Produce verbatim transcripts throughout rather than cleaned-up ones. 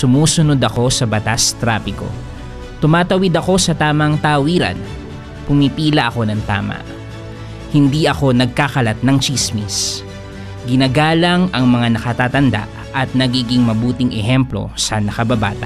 Sumusunod ako sa batas trapiko. Tumatawid ako sa tamang tawiran. Pumipila ako ng tama. Hindi ako nagkakalat ng chismis. Ginagalang ang mga nakatatanda at nagiging mabuting ehemplo sa nakababata.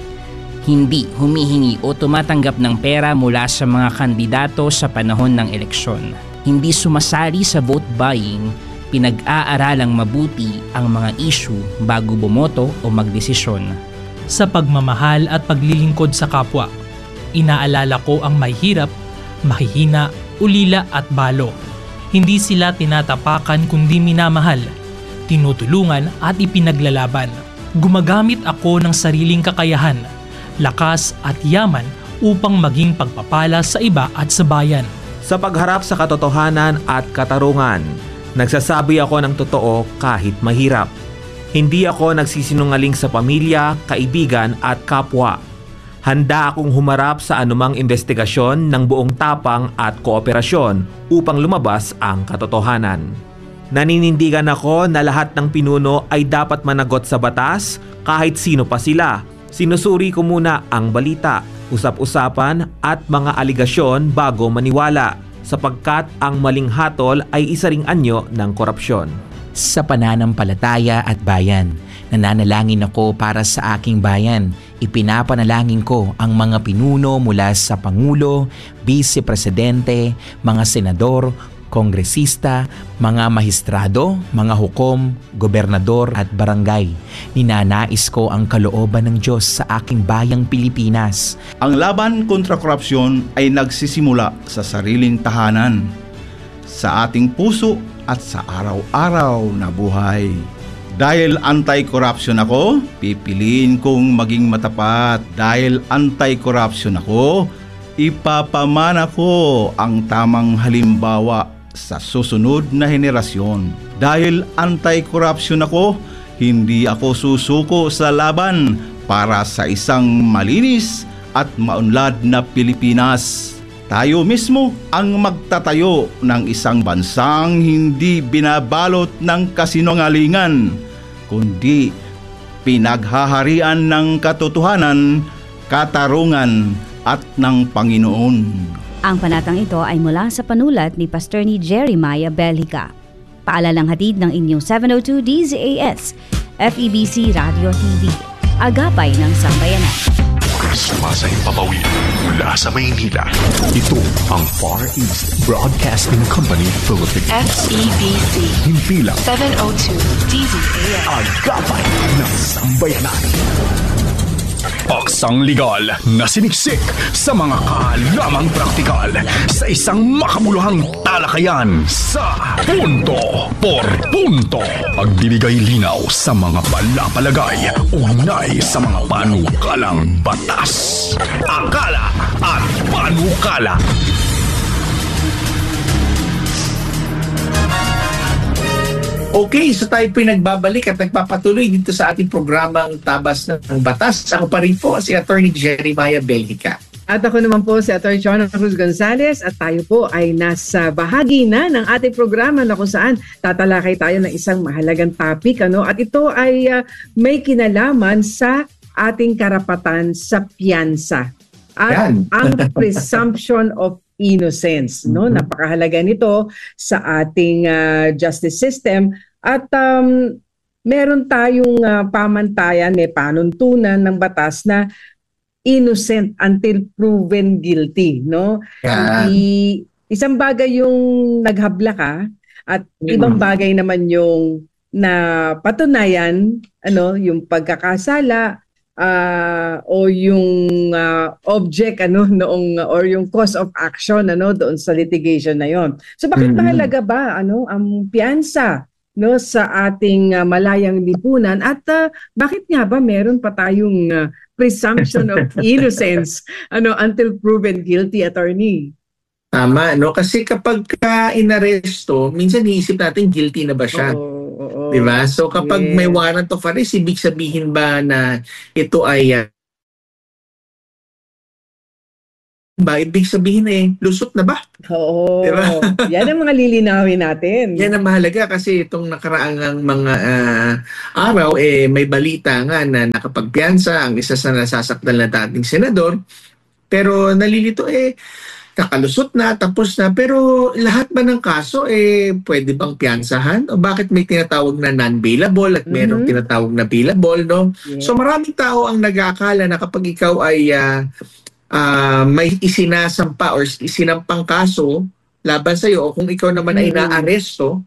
Hindi humihingi o tumatanggap ng pera mula sa mga kandidato sa panahon ng eleksyon. Hindi sumasali sa vote buying, pinag-aaralang mabuti ang mga issue bago bumoto o magdesisyon. Sa pagmamahal at paglilingkod sa kapwa, inaalala ko ang mahihirap, mahihina, ulila at balo. Hindi sila tinatapakan kundi minamahal, tinutulungan at ipinaglalaban. Gumagamit ako ng sariling kakayahan, lakas at yaman upang maging pagpapala sa iba at sa bayan. Sa pagharap sa katotohanan at katarungan, nagsasabi ako ng totoo kahit mahirap. Hindi ako nagsisinungaling sa pamilya, kaibigan at kapwa. Handa akong humarap sa anumang investigasyon ng buong tapang at kooperasyon upang lumabas ang katotohanan. Naninindigan ako na lahat ng pinuno ay dapat managot sa batas kahit sino pa sila. Sinusuri ko muna ang balita, usap-usapan at mga aligasyon bago maniwala, sapagkat ang maling hatol ay isa ring anyo ng korupsyon. Sa pananampalataya at bayan, nananalangin ako para sa aking bayan. Ipinapanalangin ko ang mga pinuno mula sa Pangulo, Vice Presidente, mga senador, kongresista, mga mahistrado, mga hukom, gobernador at barangay. Ninanais ko ang kalooban ng Diyos sa aking bayang Pilipinas. Ang laban kontra korupsyon ay nagsisimula sa sariling tahanan, sa ating puso at sa araw-araw na buhay. Dahil anti-corruption ako, pipiliin kong maging matapat. Dahil anti-corruption ako, ipapamana ko ang tamang halimbawa sa susunod na henerasyon. Dahil anti-corruption ako, hindi ako susuko sa laban para sa isang malinis at maunlad na Pilipinas. Tayo mismo ang magtatayo ng isang bansang hindi binabalot ng kasinungalingan, kundi pinaghaharian ng katotohanan, katarungan at ng Panginoon. Ang panatang ito ay mula sa panulat ni Pastor ni Jeremiah Belhica. Paalalang hatid ng inyong seven oh two D Z A S, F E B C Radio T V, Agapay ng Sambayanan. Sumasahing papawid mula sa Maynila. Ito ang Far East Broadcasting Company Philippines. F E B C. Himpilang seven oh two D Z A S. Agapay ng Sambayanan. Paksang legal na siniksik sa mga kaalamang praktikal sa isang makabuluhang talakayan sa Punto por Punto. Pagbibigay linaw sa mga palapalagay ugnay sa mga panukalang batas, akala at panukala. Okay, so tayo po nagbabalik at nagpapatuloy dito sa ating programang Tabas ng Batas. Ako pa rin po si Attorney Jeremiah Belhica. At ako naman po si Attorney Chona Cruz Gonzalez at tayo po ay nasa bahagi na ng ating programa na kung saan tatalakay tayo ng isang mahalagang topic. Ano? At ito ay uh, may kinalaman sa ating karapatan sa piyansa. At Yan. ang presumption of innocence, no? Mm-hmm. Napakahalaga nito sa ating uh, justice system at um, meron tayong uh, pamantayan, may panuntunan ng batas na innocent until proven guilty, no? Yeah. I, isang bagay yung naghabla ka at mm-hmm. ibang bagay naman yung na patunayan, ano, yung pagkakasala Uh, o yung uh, object ano noong or yung cause of action ano doon sa litigation na yon. So bakit mm-hmm. mahalaga ba ano ang piyansa no sa ating uh, malayang lipunan at uh, bakit nga ba meron pa tayong uh, presumption of innocence ano until proven guilty, attorney? Tama, no? Kasi kapag ka inaresto, minsan iisip natin guilty na ba siya? Oo. Oo. Diba? So kapag yes. may warrant of arrest, ibig sabihin ba na ito ay uh, ba, ibig sabihin eh, lusot na ba? Oo. Diba? Yan ang mga lilinawin natin. Yan ang mahalaga kasi itong nakaraang mga uh, araw, eh, may balita nga na nakapagpiyansa ang isa sa nasasakdal na dating senador. Pero nalilito eh, kakalusot na, tapos na. Pero lahat ba ng kaso, eh, pwede bang piyansahan? O bakit may tinatawag na non-bailable at mayroong mm-hmm. tinatawag na bailable, no? Yeah. So maraming tao ang nag-aakala na kapag ikaw ay uh, uh, may isinasampa or isinampang kaso laban sa'yo, o kung ikaw naman mm-hmm. ay naaresto,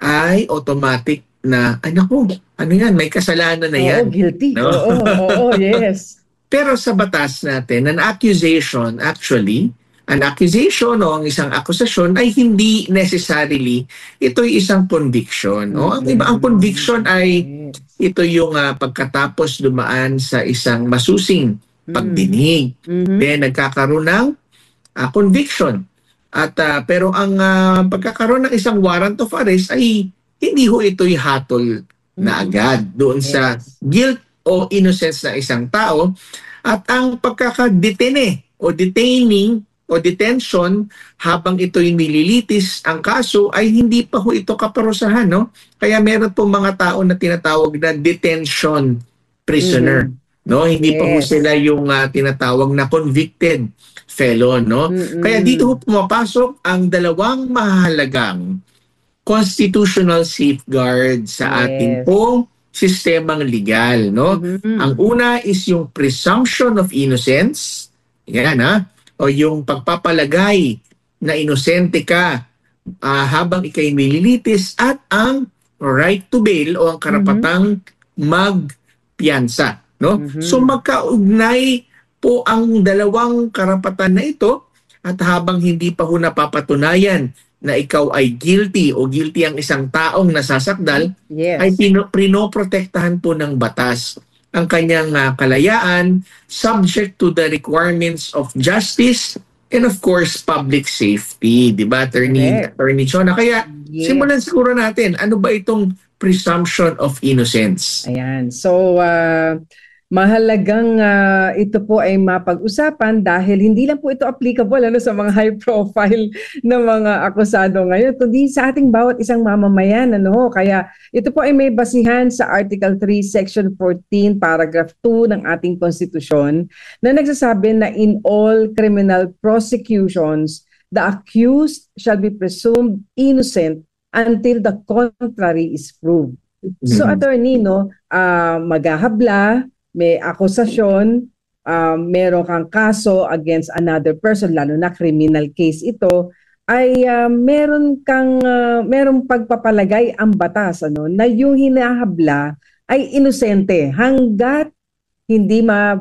ay automatic na, ay naku, ano yan, may kasalanan na yan. Oo, guilty. No? Oo, oo, yes. Pero sa batas natin, an accusation actually, an accusation o ang isang akusasyon ay hindi necessarily ito'y isang conviction. O ang iba, ang conviction ay ito yung uh, pagkatapos dumaan sa isang masusing pagdinig. Mm-hmm. Then nagkakaroon ng uh, conviction. At uh, pero ang uh, pagkakaroon ng isang warrant of arrest ay hindi ho ito'y hatol na agad doon yes. sa guilt o innocence na isang tao. At ang pagkakadetene o detaining o detention habang ito'y nililitis ang kaso ay hindi pa ho ito kaparusahan, no? Kaya meron pong mga tao na tinatawag na detention prisoner, mm-hmm. no? Hindi yes. pa ho sila yung uh, tinatawag na convicted felon, no? Mm-hmm. Kaya dito ho pumapasok ang dalawang mahalagang constitutional safeguard sa yes. ating pong sistemang legal, no? Mm-hmm. Ang una is yung presumption of innocence. Yan, ha? O yung pagpapalagay na inosente ka uh, habang ikay nililitis at ang right to bail o ang karapatang mm-hmm. magpiyansa, no? Mm-hmm. So magkaugnay po ang dalawang karapatan na ito at habang hindi pa ho napapatunayan na ikaw ay guilty o guilty ang isang taong nasasakdal, yes. ay pino, prinoprotektahan po ng batas ang kanyang uh, kalayaan subject to the requirements of justice and of course public safety, di ba, Attorney, okay. Attorney Chona? Kaya yes. simulan siguro natin, ano ba itong presumption of innocence? Ayan, so uh, mahalagang uh, ito po ay mapag-usapan dahil hindi lang po ito applicable ano, sa mga high profile na mga akusado ngayon, kundi sa ating bawat isang mamamayan. Ano? Kaya ito po ay may basihan sa Article three, Section fourteen, Paragraph two ng ating konstitusyon na nagsasabi na in all criminal prosecutions, the accused shall be presumed innocent until the contrary is proved. Mm-hmm. So, attorney, no, uh, maghahabla, may akusasyon, um, meron kang kaso against another person, lalo na criminal case ito, ay uh, meron kang uh, merong pagpapalagay ang batas ano na yung hinahabla ay inosente hanggat hindi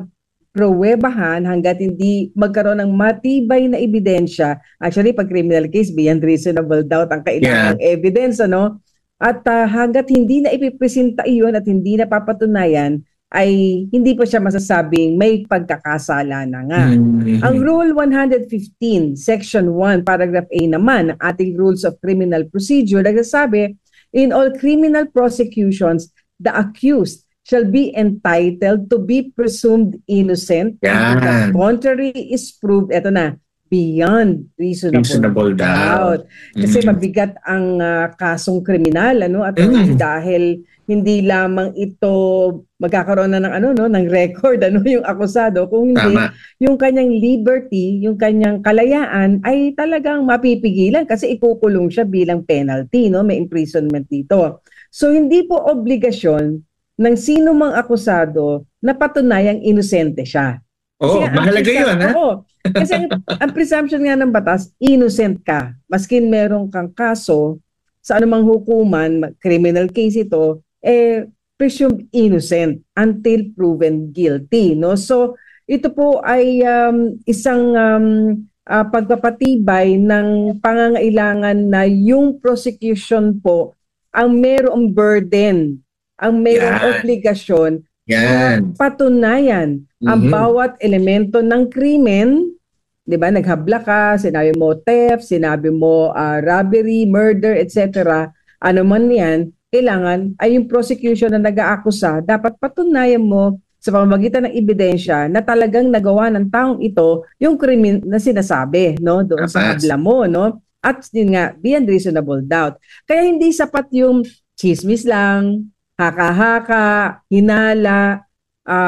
mapruwebahan, hanggat hindi magkaroon ng matibay na ebidensya. Actually, pag criminal case, beyond reasonable doubt ang kailangang yeah. evidence, ano? At uh, hanggat hindi na ipipresenta iyon at hindi na papatunayan, ay hindi pa siya masasabing may pagkakasala na nga. Mm-hmm. Ang Rule one fifteen, Section one, Paragraph A naman, ng ating Rules of Criminal Procedure, nagsasabi, in all criminal prosecutions, the accused shall be entitled to be presumed innocent. Yeah. If the contrary is proved, eto na, beyond reasonable, reasonable doubt. doubt. Kasi mm. mabigat ang uh, kasong kriminal, ano, at mm. dahil hindi lamang ito magkakaroon na ng ano no ng record ano yung akusado, kung hindi Tama. Yung kanyang liberty, yung kanyang kalayaan ay talagang mapipigilan kasi ikukulong siya bilang penalty, no, may imprisonment dito. So hindi po obligasyon ng sino mang akusado na patunayang inosente siya. Oh, mahalaga 'yun, ha? Oo. Kasi ang, ang presumption nga ng batas, innocent ka. Maskin merong kang kaso sa anumang hukuman, criminal case ito, eh presumed innocent until proven guilty, no? So ito po ay um, isang um, uh, pagpapatibay ng pangangailangan na yung prosecution po ang mayroong burden, ang mayroong yeah. obligasyon Yan. patunayan mm-hmm. ang bawat elemento ng krimen, 'di ba? Naghabla ka, sinabi mo theft, sinabi mo uh, robbery, murder, et cetera. Ano man 'yan, kailangan ay yung prosecution na nag-aakusa, dapat patunayan mo sa pamamagitan ng ebidensya na talagang nagawa ng taong ito yung krimen na sinasabi, no, doon sa habla mo, no? At yun nga, beyond reasonable doubt. Kaya hindi sapat yung chismis lang, haka-haka, hinala,